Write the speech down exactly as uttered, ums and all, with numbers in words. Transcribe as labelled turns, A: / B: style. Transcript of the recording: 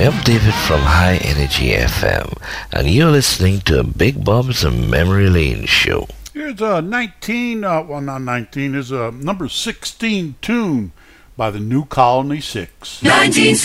A: am David from High Energy F M, and you're listening to Big Bob's Memory Lane Show.
B: Here's a nineteen, uh, well, not nineteen, is a number sixteen tune by the New Colony Six. nineteen